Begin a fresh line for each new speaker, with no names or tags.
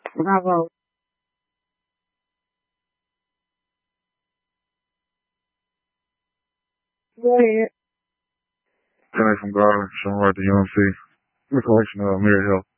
Bravo. Go ahead.
Kenny from Garland, showing right to UNC. The collection of Mary Hill.